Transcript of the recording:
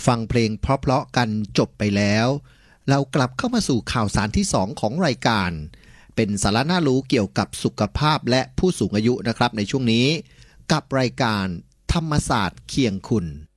ฟังเพลงเพราะๆกันจบไปแล้วเรากลับเข้ามาสู่ข่าวสารที่2ของรายการเป็นสาระน่ารู้เกี่ยวกับสุขภาพและผู้สูงอายุนะครับในช่วงนี้กับรายการธรรมศาสตร์เคียงคุณ